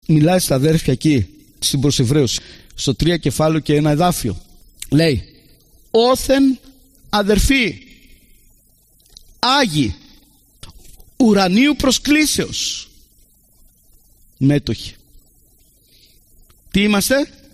μιλάει στα αδέρφια εκεί στην προς Εβραίους, στο 3 κεφάλαιο και ένα εδάφιο. Λέει: όθεν αδερφοί, άγιοι, ουρανίου προσκλήσεως, μέτοχοι. Τι είμαστε?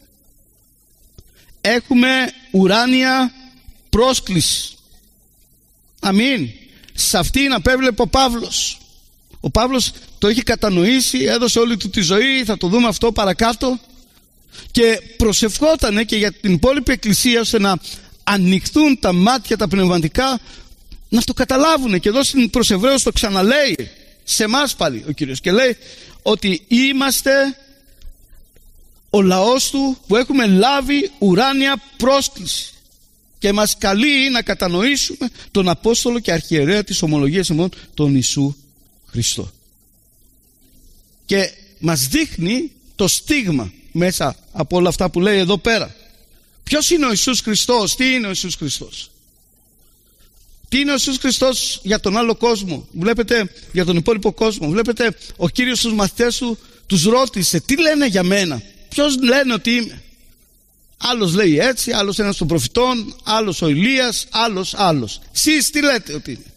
Έχουμε ουράνια πρόσκληση. Αμήν. Σε αυτήν απέβλεπε ο Παύλος. Ο Παύλος το έχει κατανοήσει, έδωσε όλη του τη ζωή, θα το δούμε αυτό παρακάτω, και προσευχότανε και για την υπόλοιπη εκκλησία, ώστε να ανοιχθούν τα μάτια τα πνευματικά, να το καταλάβουν. Και εδώ στην προς Εβραίους το ξαναλέει σε εμάς πάλι ο Κύριος, και λέει ότι είμαστε ο λαός του που έχουμε λάβει ουράνια πρόσκληση, και μας καλεί να κατανοήσουμε τον Απόστολο και Αρχιερέα της ομολογίας ημών, τον Ιησού Χριστό. Και μας δείχνει το στίγμα μέσα από όλα αυτά που λέει εδώ πέρα. Ποιος είναι ο Ιησούς Χριστός? Τι είναι ο Ιησούς Χριστός? Τι είναι ο Ιησούς Χριστός για τον άλλο κόσμο? Βλέπετε, για τον υπόλοιπο κόσμο. Βλέπετε, ο Κύριος στους μαθητές του τους ρώτησε: τι λένε για μένα? Ποιος λένε ότι είμαι? Άλλος λέει έτσι, άλλος ένας των προφητών, άλλος ο Ηλίας, άλλος. Εσείς τι λέτε ότι είναι?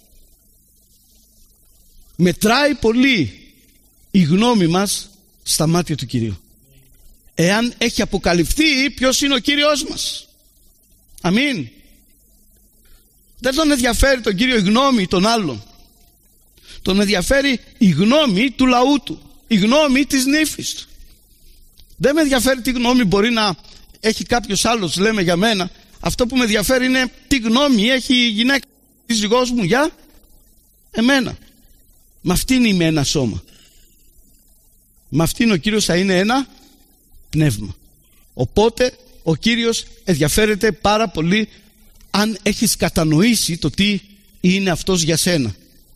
Μετράει πολύ η γνώμη μας στα μάτια του Κυρίου, εάν έχει αποκαλυφθεί ποιος είναι ο Κύριος μας. Αμήν. Δεν τον ενδιαφέρει τον Κύριο η γνώμη των άλλων. Τον ενδιαφέρει η γνώμη του λαού του, η γνώμη της νύφης του. Δεν με ενδιαφέρει τι γνώμη μπορεί να έχει κάποιος άλλος, λέμε, για μένα. Αυτό που με ενδιαφέρει είναι τι γνώμη έχει η γυναίκα, η σύζυγός μου για εμένα. Με αυτήν είμαι ένα σώμα. Με αυτήν ο Κύριος θα είναι ένα πνεύμα. Οπότε ο Κύριος ενδιαφέρεται πάρα πολύ αν έχεις κατανοήσει το τι είναι αυτός για σένα.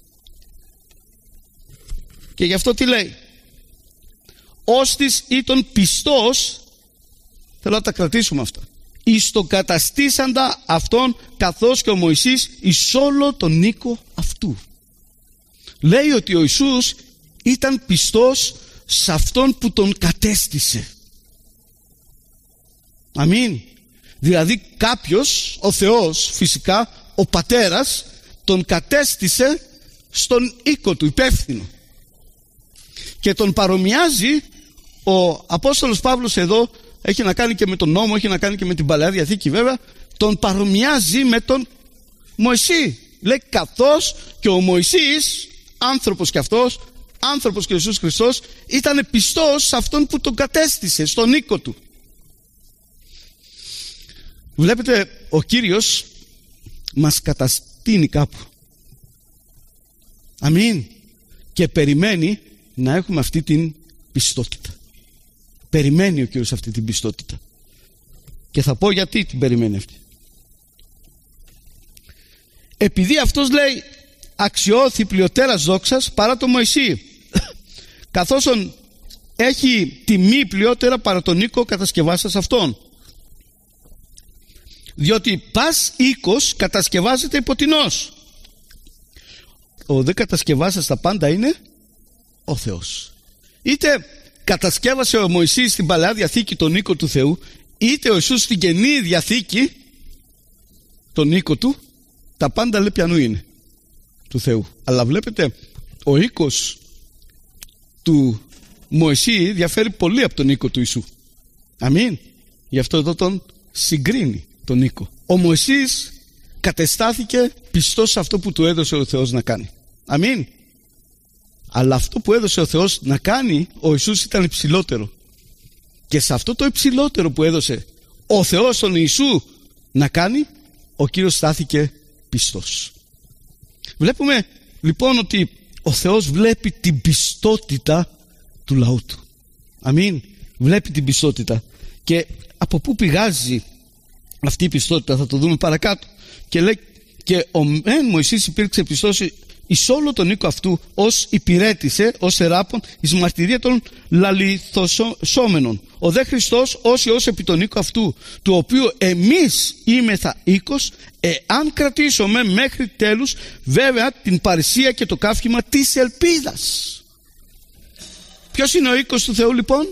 Και γι' αυτό τι λέει? Όστις ή τον πιστός, θέλω να τα κρατήσουμε αυτά, εις το καταστήσαντα αυτόν, καθώς και ο Μωυσής εις όλο τον οίκο αυτού. Λέει ότι ο Ιησούς ήταν πιστός σε αυτόν που τον κατέστησε. Αμήν. Δηλαδή κάποιος, ο Θεός φυσικά, ο Πατέρας, τον κατέστησε στον οίκο του, υπεύθυνο. Και τον παρομοιάζει ο Απόστολος Παύλος εδώ, έχει να κάνει και με τον νόμο, έχει να κάνει και με την Παλαιά Διαθήκη βέβαια, τον παρομοιάζει με τον Μωυσή. Λέει καθώς και ο Μωυσής, άνθρωπος και αυτός, άνθρωπος και ο Ιησούς Χριστός, ήταν πιστός σε αυτόν που τον κατέστησε, στον οίκο του. Βλέπετε, ο Κύριος μας καταστήνει κάπου. Αμήν. Και περιμένει να έχουμε αυτή την πιστότητα. Περιμένει ο Κύριος αυτή την πιστότητα. Και θα πω γιατί την περιμένει αυτή. Επειδή αυτός λέει αξιώθη πλειοτέρας δόξας παρά τον Μωυσή, καθώς έχει τιμή πλειότερα παρά τον οίκο κατασκευάσας αυτόν. Διότι πας οίκος κατασκευάζεται υποτινός. Ο δε κατασκευάσας τα πάντα είναι ο Θεός. Είτε κατασκεύασε ο Μωυσής στην Παλαιά Διαθήκη τον οίκο του Θεού, είτε ο Ιησούς στην Καινή Διαθήκη τον οίκο του, τα πάντα λέει ποιανού είναι? Του Θεού. Αλλά βλέπετε, ο οίκος του Μωυσή διαφέρει πολύ από τον οίκο του Ιησού. Αμήν. Γι' αυτό εδώ τον συγκρίνει τον οίκο. Ο Μωυσής κατεστάθηκε πιστός σε αυτό που του έδωσε ο Θεός να κάνει. Αμήν. Αλλά αυτό που έδωσε ο Θεός να κάνει, ο Ιησούς ήταν υψηλότερο. Και σε αυτό το υψηλότερο που έδωσε ο Θεός τον Ιησού να κάνει, ο Κύριος στάθηκε πιστός. Βλέπουμε λοιπόν ότι ο Θεός βλέπει την πιστότητα του λαού του. Αμήν. Βλέπει την πιστότητα. Και από πού πηγάζει αυτή η πιστότητα, θα το δούμε παρακάτω. Και λέει, και ο Μωυσής υπήρξε πιστός εις όλο τον οίκο αυτού, ως υπηρέτησε, ως θεράπων, εις μαρτυρία των λαληθοσόμενων. Ο δε Χριστός ως επί τον οίκο αυτού, του οποίου εμείς είμεθα οίκος, εάν κρατήσουμε μέχρι τέλους βέβαια την παρησία και το καύχημα της ελπίδας. Ποιος είναι ο οίκος του Θεού λοιπόν?